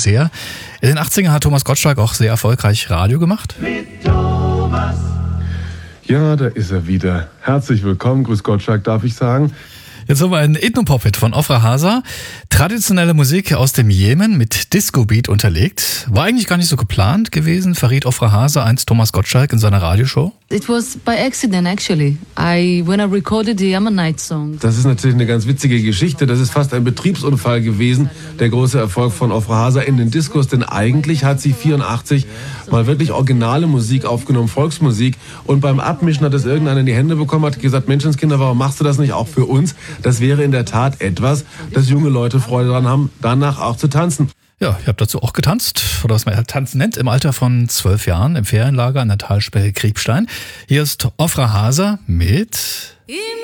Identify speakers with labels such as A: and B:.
A: sehr. In den 80ern hat Thomas Gottschalk auch sehr erfolgreich Radio gemacht.
B: Ja, da ist er wieder. Herzlich willkommen, grüß Gottschalk, darf ich sagen.
A: Jetzt haben wir einen Ethnopop-Hit von Ofra Hasa. Traditionelle Musik aus dem Jemen mit Disco-Beat unterlegt. War eigentlich gar nicht so geplant gewesen, verriet Ofra Hasa einst Thomas Gottschalk in seiner Radioshow.
C: It was by accident actually. When I recorded the Ammonite song.
B: Das ist natürlich eine ganz witzige Geschichte. Das ist fast ein Betriebsunfall gewesen, der große Erfolg von Ofra Hasa in den Diskos. Denn eigentlich hat sie 84 mal wirklich originale Musik aufgenommen, Volksmusik. Und beim Abmischen hat es irgendeiner in die Hände bekommen, hat gesagt, Menschenskinder, warum machst du das nicht auch für uns? Das wäre in der Tat etwas, dass junge Leute Freude daran haben, danach auch zu tanzen.
A: Ja, ich habe dazu auch getanzt, oder was man tanzen nennt, im Alter von 12 Jahren im Ferienlager an der Talsperre Kriebstein. Hier ist Ofra Hasa mit